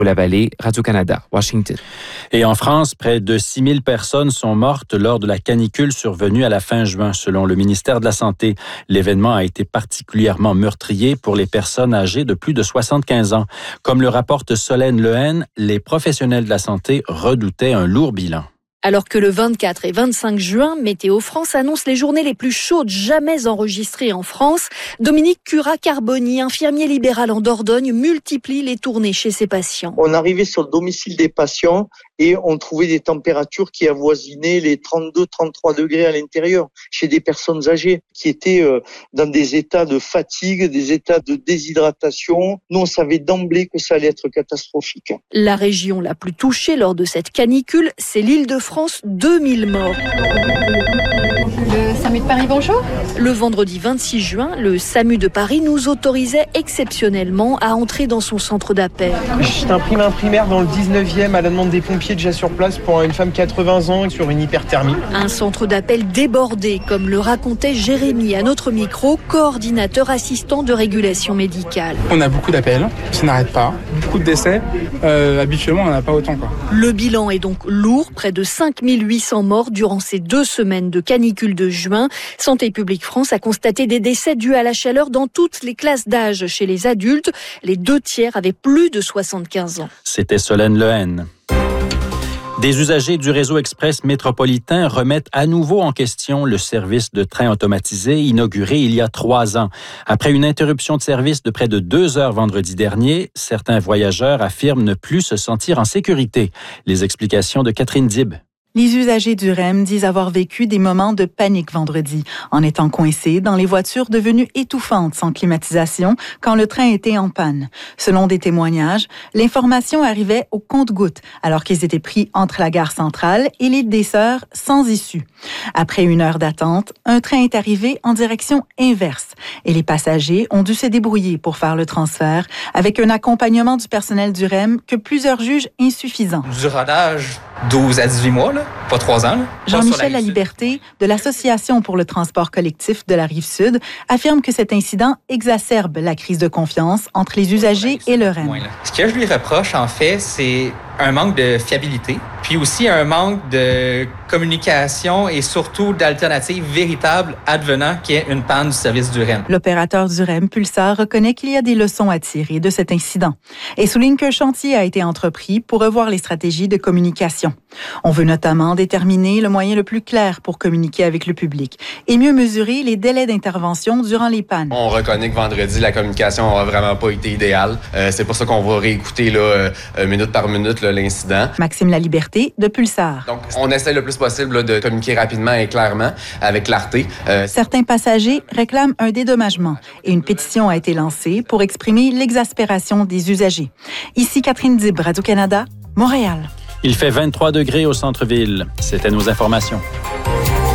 La Vallée, Radio-Canada, Washington. Et en France, près de 6 000 personnes sont mortes lors de la canicule survenue à la fin juin, selon le ministère de la Santé. L'événement a été particulièrement meurtrier pour les personnes âgées de plus de 75 ans. Comme le rapporte Solène Lehen, les professionnels de la santé redoutaient un lourd bilan. Alors que le 24 et 25 juin, Météo France annonce les journées les plus chaudes jamais enregistrées en France, Dominique Curat-Carboni, infirmier libéral en Dordogne, multiplie les tournées chez ses patients. On arrivait sur le domicile des patients et on trouvait des températures qui avoisinaient les 32-33 degrés à l'intérieur chez des personnes âgées qui étaient dans des états de fatigue, des états de déshydratation. Nous, on savait d'emblée que ça allait être catastrophique. La région la plus touchée lors de cette canicule, c'est l'Île-de-France, 2000 morts. Le SAMU de Paris, bonjour. Le vendredi 26 juin, le SAMU de Paris nous autorisait exceptionnellement à entrer dans son centre d'appel. Je t'imprime un primaire dans le 19e à la demande des pompiers déjà sur place pour une femme de 80 ans sur une hyperthermie. Un centre d'appel débordé, comme le racontait Jérémy à notre micro, coordinateur assistant de régulation médicale. On a beaucoup d'appels, ça n'arrête pas, beaucoup de décès. Habituellement, on n'en a pas autant. Le bilan est donc lourd, près de 5800 morts durant ces 2 semaines de canicule de juin. Santé publique France a constaté des décès dus à la chaleur dans toutes les classes d'âge. Chez les adultes, les 2/3 avaient plus de 75 ans. C'était Solène Lehen. Des usagers du réseau express métropolitain remettent à nouveau en question le service de train automatisé inauguré il y a 3 ans. Après une interruption de service de près de 2 heures vendredi dernier, certains voyageurs affirment ne plus se sentir en sécurité. Les explications de Catherine Dib. Les usagers du REM disent avoir vécu des moments de panique vendredi, en étant coincés dans les voitures devenues étouffantes sans climatisation quand le train était en panne. Selon des témoignages, l'information arrivait au compte-gouttes, alors qu'ils étaient pris entre la gare centrale et l'île des Sœurs sans issue. Après 1 heure d'attente, un train est arrivé en direction inverse et les passagers ont dû se débrouiller pour faire le transfert avec un accompagnement du personnel du REM que plusieurs jugent insuffisant. Du rodage 12 à 18 mois, là. Pas 3 ans. Là. Jean-Michel Laliberté, de l'Association pour le transport collectif de la Rive-Sud, affirme que cet incident exacerbe la crise de confiance entre les usagers et le REM. Ce que je lui reproche, en fait, c'est un manque de fiabilité, puis aussi un manque de communication et surtout d'alternatives véritables advenant qu'il y ait une panne du service du REM. L'opérateur du REM, Pulsar, reconnaît qu'il y a des leçons à tirer de cet incident et souligne qu'un chantier a été entrepris pour revoir les stratégies de communication. On veut notamment déterminer le moyen le plus clair pour communiquer avec le public et mieux mesurer les délais d'intervention durant les pannes. On reconnaît que vendredi, la communication n'a vraiment pas été idéale. C'est pour ça qu'on va réécouter là, minute par minute là, l'incident. Maxime Laliberté de Pulsar. Donc, on essaie le plus possible là, de communiquer rapidement et clairement, avec clarté. Certains passagers réclament un dédommagement et une pétition a été lancée pour exprimer l'exaspération des usagers. Ici Catherine Dib, Radio-Canada, Montréal. Il fait 23 degrés au centre-ville. C'était nos informations.